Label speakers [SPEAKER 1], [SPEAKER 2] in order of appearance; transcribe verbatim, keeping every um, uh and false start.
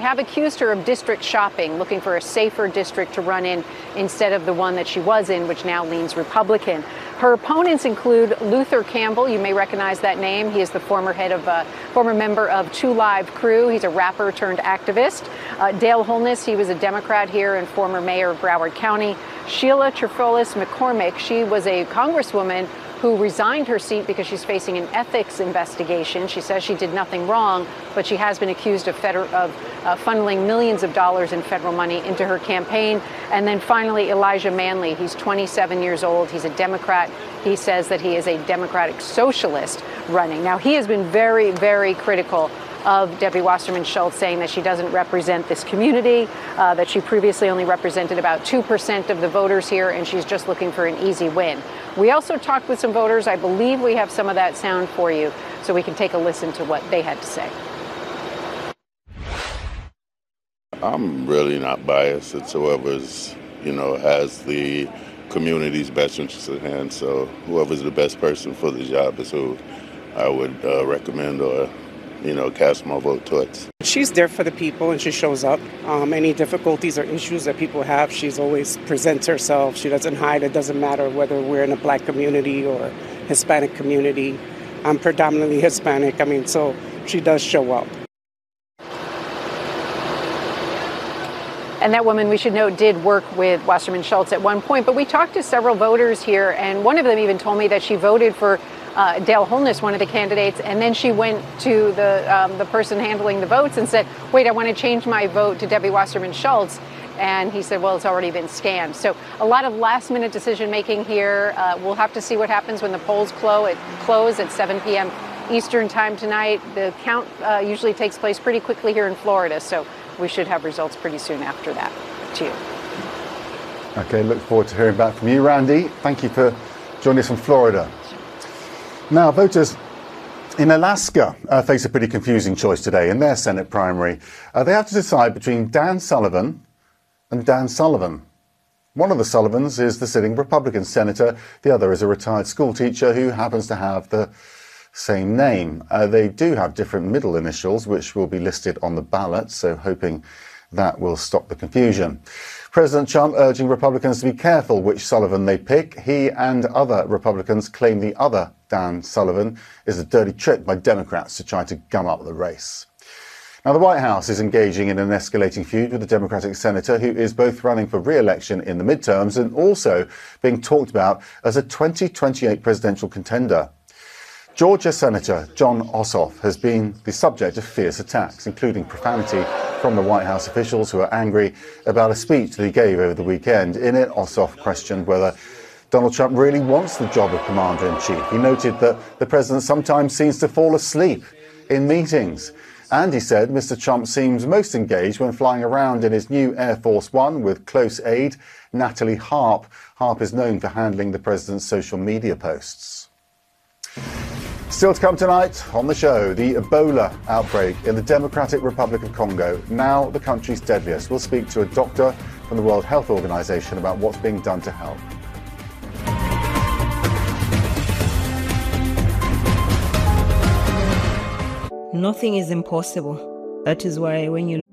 [SPEAKER 1] have accused her of district shopping, looking for a safer district to run in instead of the one that she was in, which now leans Republican. Her opponents include Luther Campbell. You may recognize that name. He is the former head of, uh, former member of Two Live Crew. He's a rapper turned activist. Uh, Dale Holness, he was a Democrat here and former mayor of Broward County. Sheila Trefolis McCormick, she was a congresswoman who resigned her seat because she's facing an ethics investigation. She says she did nothing wrong, but she has been accused of, feder- of uh, funneling millions of dollars in federal money into her campaign. And then finally, Elijah Manley. He's twenty-seven years old. He's a Democrat. He says that he is a Democratic socialist running. Now, he has been very, very critical of Debbie Wasserman Schultz, saying that she doesn't represent this community, uh, that she previously only represented about two percent of the voters here, and she's just looking for an easy win. We also talked with some voters. I believe we have some of that sound for you, so we can take a listen to what they had to say.
[SPEAKER 2] I'm really not biased. It's whoever's, you know, has the community's best interests at hand. So whoever's the best person for the job is who I would uh, recommend or, you know, cast my vote towards.
[SPEAKER 3] She's there for the people and she shows up. Um, any difficulties or issues that people have, she's always presents herself. She doesn't hide. It doesn't matter whether we're in a black community or Hispanic community. I'm predominantly Hispanic. I mean, so she does show up.
[SPEAKER 1] And that woman, we should note, did work with Wasserman Schultz at one point. But we talked to several voters here, and one of them even told me that she voted for uh, Dale Holness, one of the candidates, and then she went to the um, the person handling the votes and said, wait, I want to change my vote to Debbie Wasserman Schultz. And he said, well, it's already been scanned. So a lot of last minute decision making here. Uh, we'll have to see what happens when the polls close at, close at seven p.m. Eastern time tonight. The count uh, usually takes place pretty quickly here in Florida. So we should have results pretty soon after that. To you.
[SPEAKER 4] Okay, look forward to hearing back from you, Randy. Thank you for joining us from Florida. Now, voters in Alaska uh, face a pretty confusing choice today in their Senate primary. Uh, they have to decide between Dan Sullivan and Dan Sullivan. One of the Sullivans is the sitting Republican senator. The other is a retired school teacher who happens to have the same name. Uh, they do have different middle initials, which will be listed on the ballot, so hoping that will stop the confusion. President Trump urging Republicans to be careful which Sullivan they pick. He and other Republicans claim the other Dan Sullivan is a dirty trick by Democrats to try to gum up the race. Now, the White House is engaging in an escalating feud with the Democratic senator who is both running for re-election in the midterms and also being talked about as a twenty twenty-eight presidential contender. Georgia Senator Jon Ossoff has been the subject of fierce attacks, including profanity from the White House officials who are angry about a speech that he gave over the weekend. In it, Ossoff questioned whether Donald Trump really wants the job of commander-in-chief. He noted that the president sometimes seems to fall asleep in meetings. And he said Mister Trump seems most engaged when flying around in his new Air Force One with close aide Natalie Harp. Harp is known for handling the president's social media posts. Still to come tonight on the show, the Ebola outbreak in the Democratic Republic of Congo, now the country's deadliest. We'll speak to a doctor from the World Health Organization about what's being done to help.
[SPEAKER 5] Nothing is impossible. That is why when you